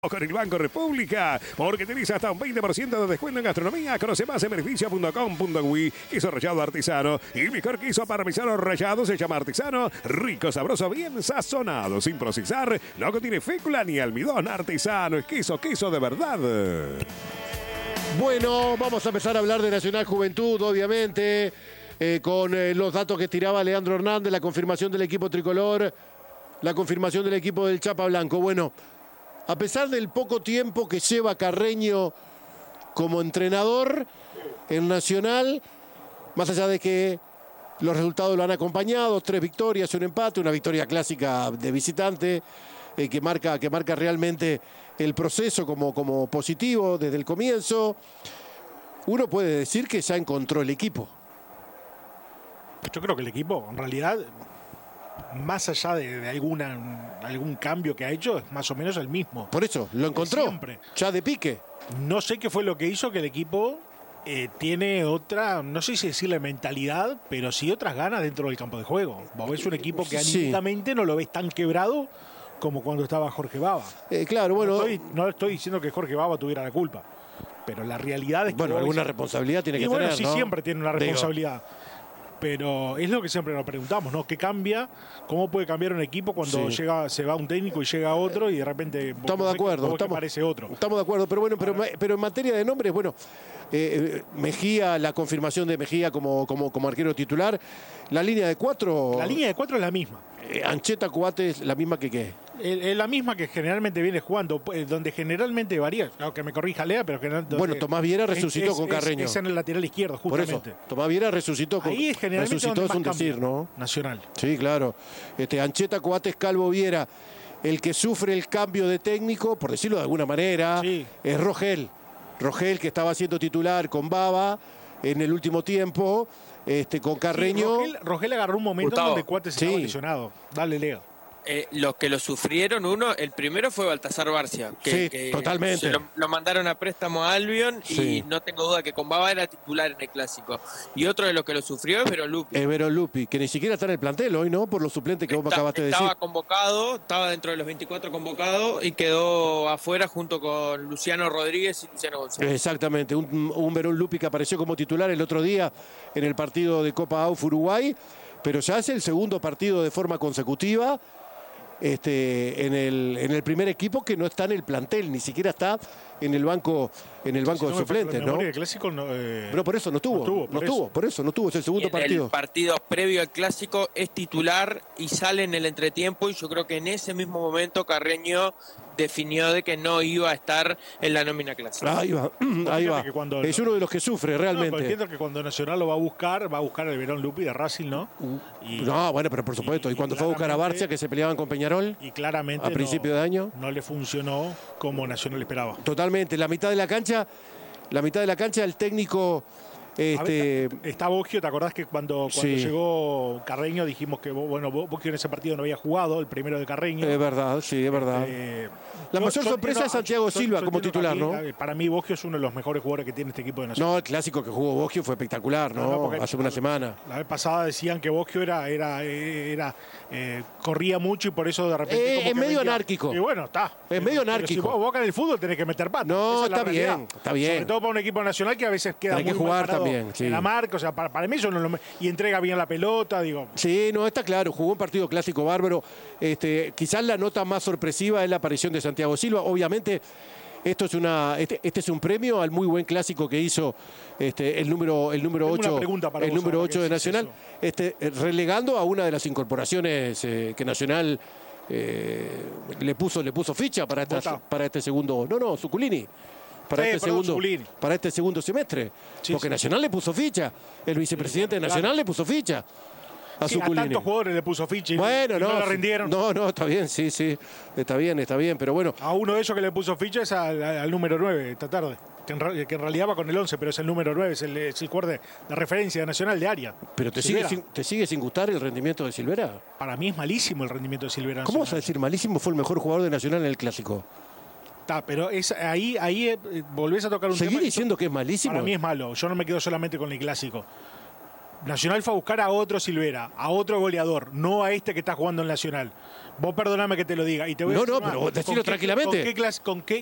Con el Banco República, porque tenés hasta un 20% de descuento en gastronomía. Conoce más en beneficio.com.uy. Queso rallado artesano y mejor queso parmesano rallado se llama artesano. Rico, sabroso, bien sazonado, sin procesar. No contiene fécula ni almidón. Artesano es queso de verdad. Bueno, vamos a empezar a hablar de Nacional Juventud, obviamente, con los datos que tiraba Leandro Hernández, la confirmación del equipo tricolor, la confirmación del equipo del Chapa Blanco. Bueno, a pesar del poco tiempo que lleva Carreño como entrenador en Nacional, más allá de que los resultados lo han acompañado, 3 victorias, un empate, una victoria clásica de visitante, que marca realmente el proceso como positivo desde el comienzo, uno puede decir que ya encontró el equipo. Yo creo que el equipo, en realidad, más allá de algún cambio que ha hecho, es más o menos el mismo. Por eso, lo encontró, siempre. Ya de pique. No sé qué fue lo que hizo que el equipo tiene otra, no sé si decirle mentalidad, pero sí otras ganas dentro del campo de juego. Vos ves un equipo que anímicamente no lo ves tan quebrado como cuando estaba Jorge Baba. Claro, bueno. No estoy diciendo que Jorge Baba tuviera la culpa, pero la realidad es que... Bueno, alguna responsabilidad tiene que tener, bueno, sí, ¿no? siempre tiene una responsabilidad. Pero es lo que siempre nos preguntamos, ¿no? ¿Qué cambia? ¿Cómo puede cambiar un equipo cuando se va un técnico y llega otro y de repente... Estamos de acuerdo. Aparece otro. Estamos de acuerdo, pero bueno, pero en materia de nombres, bueno, Mejía, la confirmación de Mejía como arquero titular, la línea de 4... La línea de 4 es la misma. Ancheta, Coates, la misma que qué. Es la misma que generalmente viene jugando, donde generalmente varía, aunque me corrija Lea, pero generalmente... Bueno, Tomás Viera resucitó con Carreño. Es en el lateral izquierdo, justamente. Por eso, Tomás Viera resucitó con... Ahí generalmente resucitó es un decir, ¿no? Nacional. Sí, claro. Ancheta, Coates, Calvo, Viera. El que sufre el cambio de técnico, por decirlo de alguna manera, es Rogel. Rogel, que estaba siendo titular con Baba en el último tiempo, con Carreño. Sí, Rogel agarró un momento donde Coates estaba lesionado. Dale, Lea. Los que lo sufrieron, el primero fue Baltasar Barcia, que totalmente. Lo mandaron a préstamo a Albion y no tengo duda que con Baba era titular en el clásico. Y otro de los que lo sufrió es Verón Lupi. Que ni siquiera está en el plantel hoy, ¿no? Por lo suplente que vos acabaste de decir. Estaba convocado, estaba dentro de los 24 convocados y quedó afuera junto con Luciano Rodríguez y Luciano González. Exactamente, un Verón Lupi que apareció como titular el otro día en el partido de Copa AUF Uruguay, pero ya es el segundo partido de forma consecutiva. En el primer equipo que no está en el plantel, ni siquiera está en el banco de suplentes, ¿no? El clásico pero por eso no estuvo, es el segundo partido. El partido previo al clásico es titular y sale en el entretiempo, y yo creo que en ese mismo momento Carreño definió de que no iba a estar en la nómina clásica. Ahí va. Es uno de los que sufre realmente. Entiendo que cuando Nacional lo va a buscar el Verón Lupi de Racing, ¿no? No, bueno, pero por supuesto. Y cuando fue a buscar a Barcia, que se peleaban con Peñarol, y claramente a principio de año, no le funcionó como Nacional esperaba. Totalmente. La mitad de la cancha, el técnico... Está Boggio, ¿te acordás que cuando llegó Carreño dijimos que Boggio en ese partido no había jugado, el primero de Carreño? Es verdad, sí, es verdad. La mayor sorpresa es Santiago Silva como titular, ¿no? Para mí Boggio es uno de los mejores jugadores que tiene este equipo de Nacional. No, el clásico que jugó Boggio fue espectacular, ¿no? Hace una semana. La vez pasada decían que Boggio corría mucho y por eso de repente... es medio anárquico. Y bueno, está. Es medio anárquico. Si vos Boca en el fútbol tenés que meter patas. No, está bien. Sobre todo para un equipo nacional que a veces queda muy jugar también, en la marca. O sea, para mí eso no lo... Y entrega bien la pelota, digo. Sí, no, está claro. Jugó un partido clásico bárbaro. Quizás la nota más sorpresiva es la aparición de Santiago Silva. Obviamente, esto es este es un premio al muy buen clásico que hizo el número 8 de Nacional, relegando a una de las incorporaciones que Nacional le puso ficha para este segundo. No, Zuculini. Para este segundo semestre. Porque Nacional le puso ficha. El vicepresidente de Nacional le puso ficha. A tantos jugadores le puso ficha y bueno, no le rindieron. No, está bien, sí. Está bien, pero bueno. A uno de ellos que le puso ficha es al número 9 esta tarde. Que en realidad va con el 11, pero es el número 9, es el jugador de referencia nacional de área. ¿Pero te sigue sin gustar el rendimiento de Silvera? Para mí es malísimo el rendimiento de Silvera. ¿Cómo vas a decir malísimo? Fue el mejor jugador de Nacional en el clásico. Pero ahí volvés a tocar un tema. ¿Seguís diciendo que es malísimo? Para mí es malo. Yo no me quedo solamente con el clásico. Nacional fue a buscar a otro Silvera, a otro goleador, no a este que está jugando en Nacional. Vos perdoname que te lo diga. Y te voy a decir pero decilo tranquilamente. ¿Con qué